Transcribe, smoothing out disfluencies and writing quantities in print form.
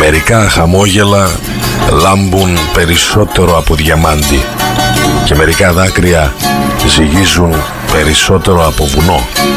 Μερικά χαμόγελα λάμπουν περισσότερο από διαμάντι και μερικά δάκρυα ζυγίζουν περισσότερο από βουνό.